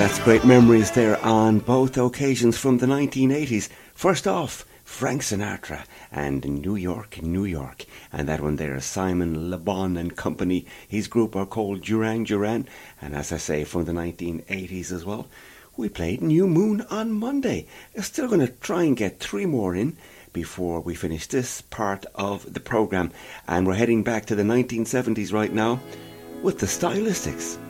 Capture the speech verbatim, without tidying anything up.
That's great memories there on both occasions from the nineteen eighties. First off, Frank Sinatra and New York, New York. And that one there is Simon Le Bon and Company. His group are called Duran Duran. And as I say, from the nineteen eighties as well. We played New Moon on Monday. We're still going to try and get three more in before we finish this part of the programme. And we're heading back to the nineteen seventies right now with the Stylistics.